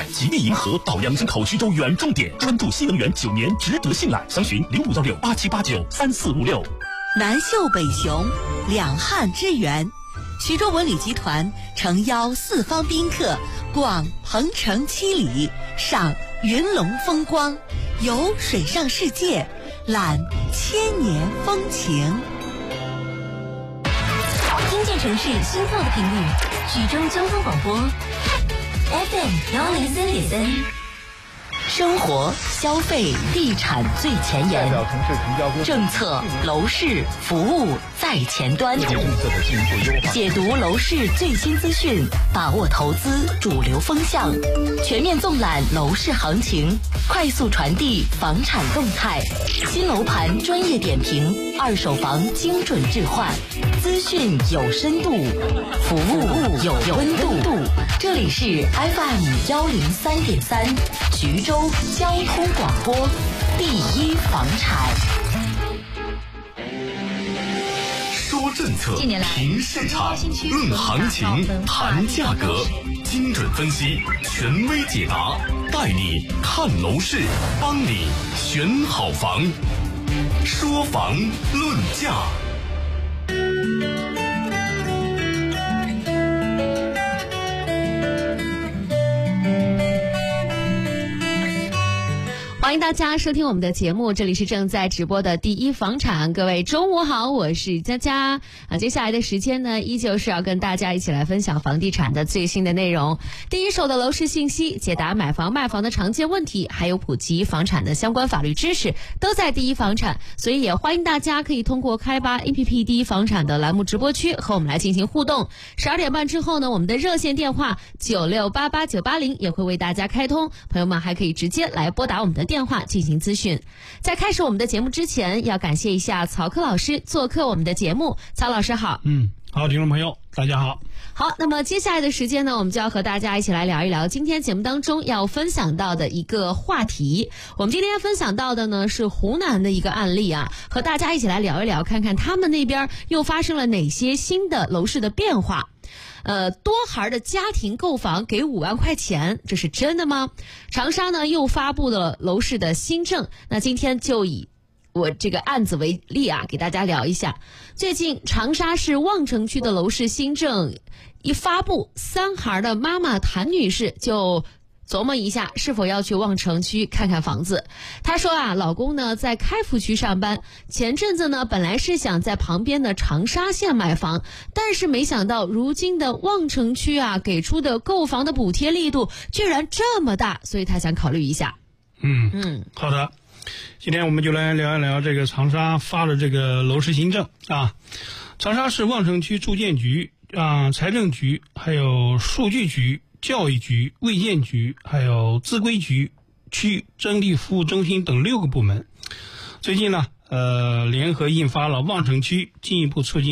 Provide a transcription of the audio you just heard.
牌，吉利银河到阳城口徐州远重点，专注新能源9年，值得信赖。详询051687893456。 南秀北雄，两汉之源。徐州文旅集团诚邀四方宾客逛鹏城7里，赏云龙风光，游水上世界，览千年风情。 听见城市心跳的频率，徐州交通广播 FM103.3。 生活、消费、地产最前沿，政策、楼市、服务在前端，解读楼市最新资讯，把握投资主流风向，全面纵览楼市行情，快速传递房产动态，新楼盘专业点评，二手房精准置换，资讯有深度，服务有温度。这里是 FM103.3徐州交通广播，第一房产。 说政策，评市场，论行情，谈价格，精准分析，权威解答，带你看楼市，帮你选好房。说房论价。 欢迎大家收听我们的节目，这里是正在直播的第一房产。各位中午好，我是佳佳。接下来的时间呢，依旧是要跟大家一起来分享房地产的最新的内容，第一手的楼市信息，解答买房卖房的常见问题，还有普及房产的相关法律知识，都在第一房产。所以也欢迎大家可以通过开吧 APP 第一房产的栏目直播区和我们来进行互动。12点半之后呢，我们的热线电话9688-980也会为大家开通，朋友们还可以直接来拨打我们的电话进行咨询。在开始我们的节目之前，要感谢一下曹科老师做客我们的节目。曹老师好。 好，听众朋友大家好。 好，那么接下来的时间呢，我们就要和大家一起来聊一聊今天节目当中要分享到的一个话题。我们今天分享到的呢是湖南的一个案例啊，和大家一起来聊一聊，看看他们那边又发生了哪些新的楼市的变化。多孩的家庭购房给5万块钱，这是真的吗？长沙呢又发布了楼市的新政，那今天就以我这个案子为例啊，给大家聊一下。最近长沙市望城区的楼市新政一发布，3孩的妈妈谭女士就琢磨一下是否要去望城区看看房子。她说啊，老公呢在开福区上班，前阵子呢本来是想在旁边的长沙县买房，但是没想到如今的望城区啊给出的购房的补贴力度居然这么大，所以她想考虑一下。 好的，今天我们就来聊一聊这个长沙发的这个楼市新政啊。长沙市望城区住建局财政局还有数据局、教育局、卫健局还有自规局、区征地服务中心等6个部门最近呢联合印发了望城区进一步促进